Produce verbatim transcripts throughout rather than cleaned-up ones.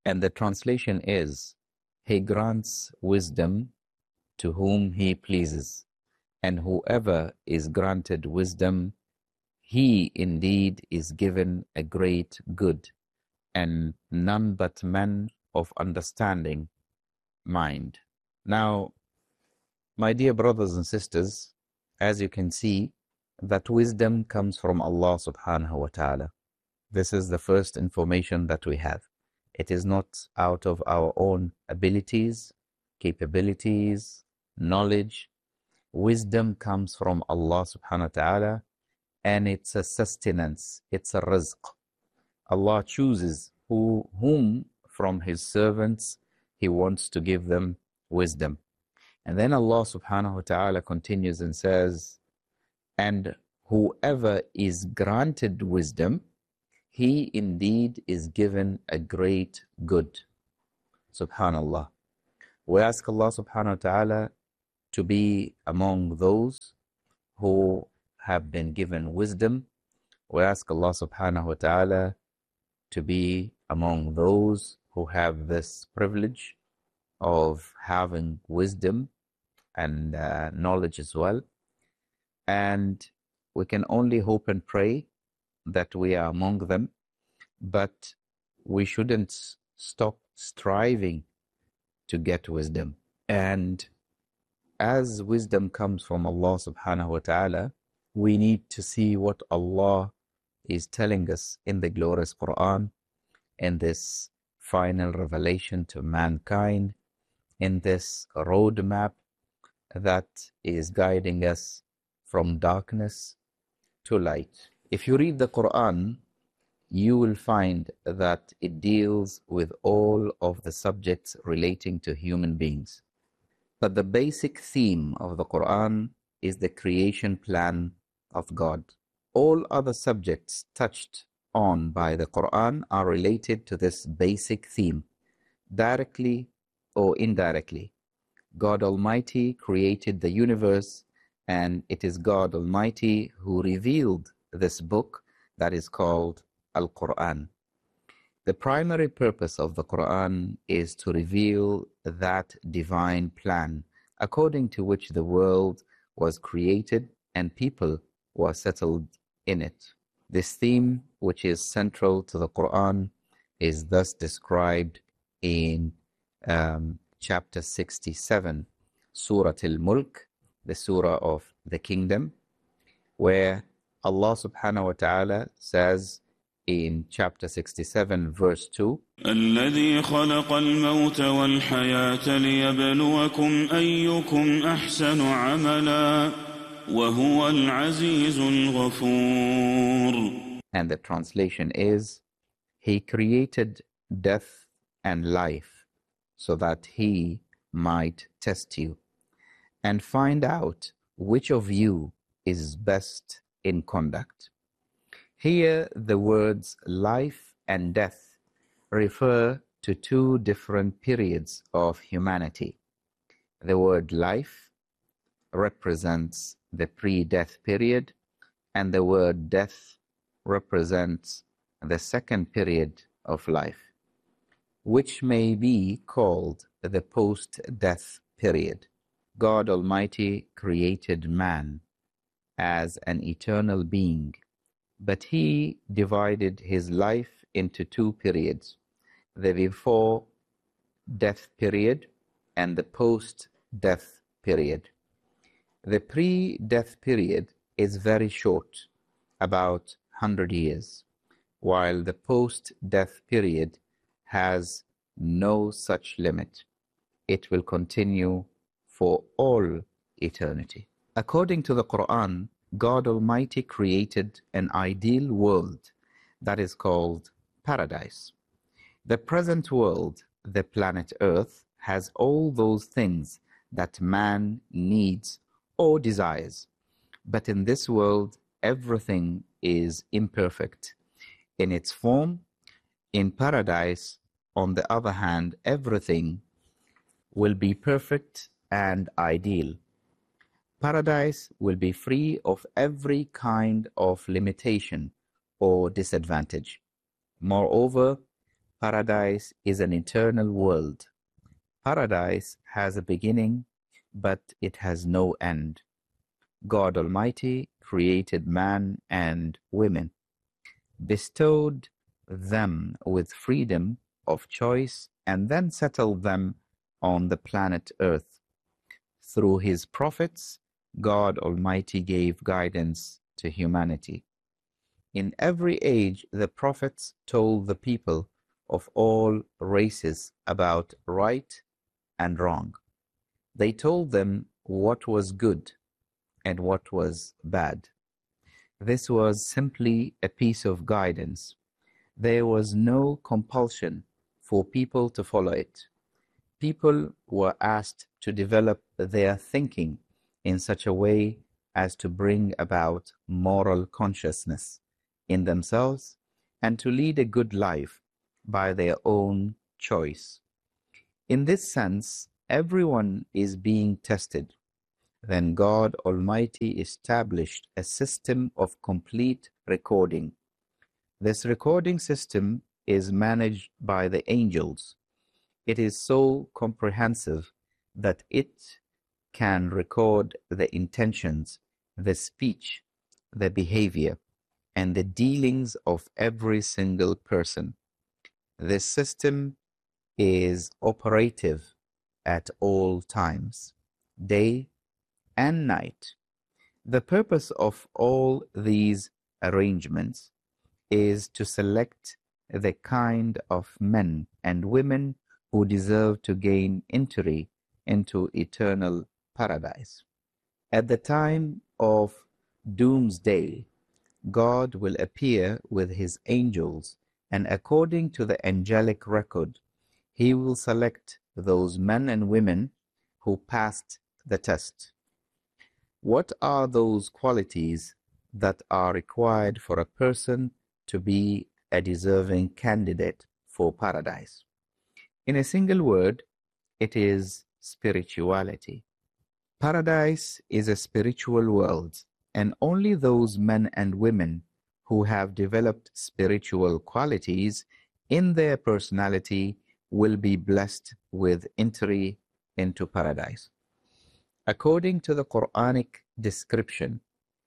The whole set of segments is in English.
And the translation is, He grants wisdom to whom He pleases, and whoever is granted wisdom, he indeed is given a great good, and none but men of understanding mind. Now, my dear brothers and sisters, as you can see, that wisdom comes from Allah subhanahu wa ta'ala. This is the first information that we have. It is not out of our own abilities, capabilities, knowledge. Wisdom comes from Allah subhanahu wa ta'ala, and it's a sustenance, it's a rizq. Allah chooses who, whom from His servants He wants to give them wisdom. And then Allah subhanahu wa ta'ala continues and says, and whoever is granted wisdom, he indeed is given a great good. Subhanallah. We ask Allah subhanahu wa ta'ala to be among those who have been given wisdom. We ask Allah subhanahu wa ta'ala to be among those who have this privilege of having wisdom and uh, knowledge as well. And we can only hope and pray that we are among them, but we shouldn't stop striving to get wisdom. And as wisdom comes from Allah subhanahu wa ta'ala, we need to see what Allah is telling us in the glorious Quran, in this final revelation to mankind, in this roadmap that is guiding us from darkness to light. If you read the Quran, you will find that it deals with all of the subjects relating to human beings. But the basic theme of the Quran is the creation plan of God. All other subjects touched on by the Quran are related to this basic theme, directly or indirectly. God Almighty created the universe, and it is God Almighty who revealed this book that is called Al-Quran. The primary purpose of the Quran is to reveal that divine plan according to which the world was created and people were settled in it. This theme, which is central to the Quran, is thus described in um, chapter sixty-seven, Surah Al-Mulk, the surah of the kingdom, where Allah subhanahu wa ta'ala says in chapter sixty-seven, verse two, الذي خلق الموت والحياة ليبلوكم أيكم أحسن عملا وهو العزيز الغفور. And the translation is, He created death and life so that He might test you and find out which of you is best in conduct. Here, the words life and death refer to two different periods of humanity. The word life represents the pre-death period, and the word death represents the second period of life, which may be called the post-death period. God Almighty created man as an eternal being, but He divided His life into two periods, the before-death period and the post-death period. The pre-death period is very short, about one hundred years, while the post-death period has no such limit. It will continue for all eternity. According to the Quran, God Almighty created an ideal world that is called paradise. The present world, the planet Earth, has all those things that man needs or desires. But in this world, everything is imperfect in its form. In paradise, on the other hand, everything will be perfect and ideal. Paradise will be free of every kind of limitation or disadvantage. Moreover, Paradise is an eternal world. Paradise has a beginning, but it has no end. God Almighty created man and women, bestowed them with freedom of choice, and then settled them on the planet Earth. Through his prophets, God Almighty gave guidance to humanity. In every age, the prophets told the people of all races about right and wrong. They told them what was good and what was bad. This was simply a piece of guidance. There was no compulsion for people to follow it. People were asked to develop their thinking in such a way as to bring about moral consciousness in themselves and to lead a good life by their own choice. In this sense, everyone is being tested. Then God Almighty established a system of complete recording. This recording system is managed by the angels. It is so comprehensive that it can record the intentions, the speech, the behavior, and the dealings of every single person. This system is operative at all times, day and night. The purpose of all these arrangements is to select the kind of men and women who deserve to gain entry into eternal paradise. At the time of doomsday, God will appear with his angels, and according to the angelic record, he will select those men and women who passed the test. What are those qualities that are required for a person to be a deserving candidate for paradise? In a single word, it is spirituality. Paradise is a spiritual world, and only those men and women who have developed spiritual qualities in their personality will be blessed with entry into paradise. According to the Quranic description,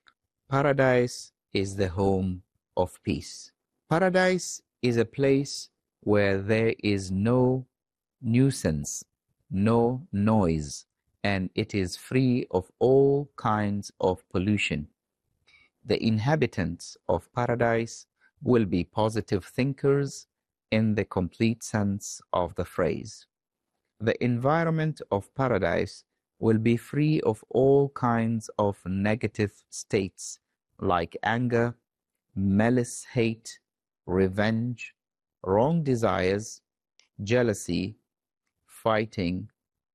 paradise is the home of peace. Paradise is a place where there is no nuisance, no noise, and it is free of all kinds of pollution. The inhabitants of paradise will be positive thinkers in the complete sense of the phrase. The environment of paradise will be free of all kinds of negative states like anger, malice, hate, revenge, wrong desires, jealousy, fighting,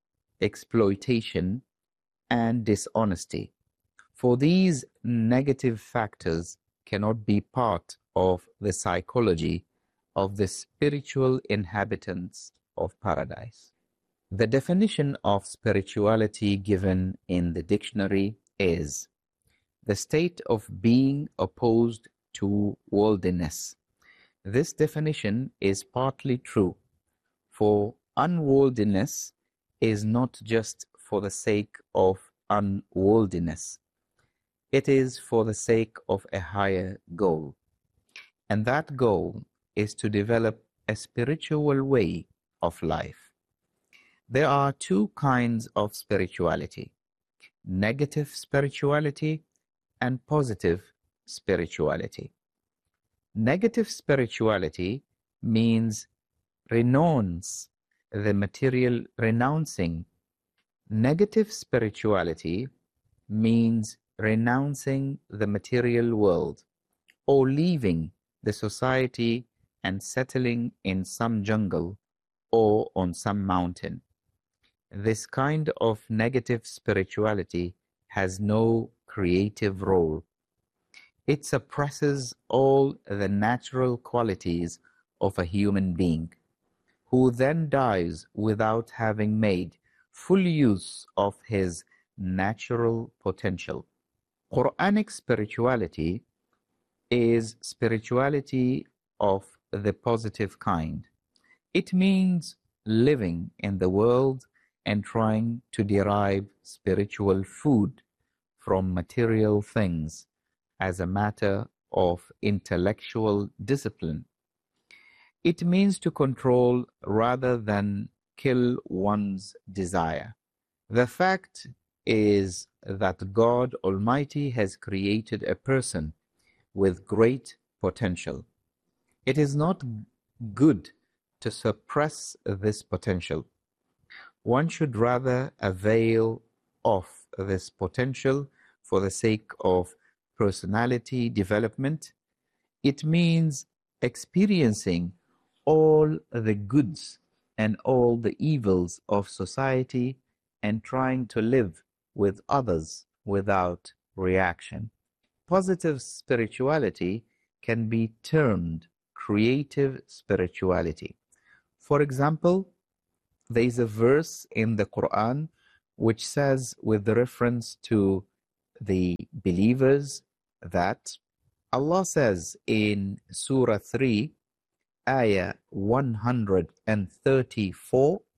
exploitation, and dishonesty. For these negative factors cannot be part of the psychology of the spiritual inhabitants of paradise. The definition of spirituality given in the dictionary is the state of being opposed to worldliness. This definition is partly true, for unworldliness is not just for the sake of unworldliness. It is for the sake of a higher goal. And that goal is to develop a spiritual way of life. There are two kinds of spirituality: negative spirituality and positive spirituality. Negative spirituality means renounce the material, renouncing. Negative spirituality means renouncing the material world or leaving the society and settling in some jungle or on some mountain. This kind of negative spirituality has no creative role. It suppresses all the natural qualities of a human being, who then dies without having made full use of his natural potential. Quranic spirituality is spirituality of the positive kind. It means living in the world and trying to derive spiritual food from material things as a matter of intellectual discipline. It means to control rather than kill one's desire. The fact is that God Almighty has created a person with great potential. It is not good to suppress this potential. One should rather avail of this potential for the sake of personality development. It means experiencing all the goods and all the evils of society and trying to live with others without reaction. Positive spirituality can be termed creative spirituality. For example, there is a verse in the Quran which says, with reference to the believers, that Allah says in Surah three, Ayah one hundred thirty-four,